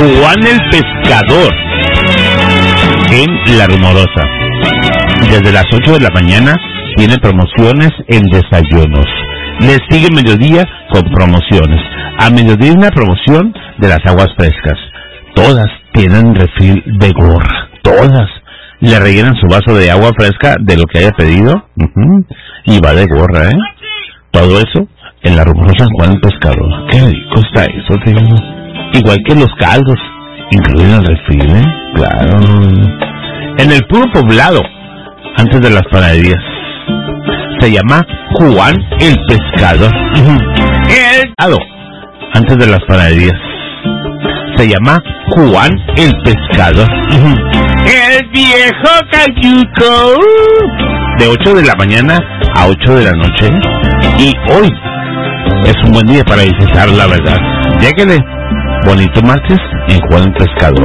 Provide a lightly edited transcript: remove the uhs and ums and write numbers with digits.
Juan el Pescador en La Rumorosa. Desde las 8 de la mañana tiene promociones en desayunos. Le sigue mediodía con promociones. A mediodía una promoción de las aguas frescas. Todas tienen refil de gorra. Todas. Le rellenan su vaso de agua fresca de lo que haya pedido. Y va de gorra, ¿eh? Todo eso en La Rumorosa Juan el Pescador. Qué rico está eso, tío. Igual que los caldos. Incluyen el refil, ¿eh? Claro. En el puro poblado, antes de las panaderías, se llama Juan el Pescador. Antes de las panaderías, se llama Juan el Pescador. El viejo cayuco. De 8 de la mañana a 8 de la noche. Y hoy es un buen día para visitar, la verdad. Lléguele. Bonito martes en Juan el Pescador.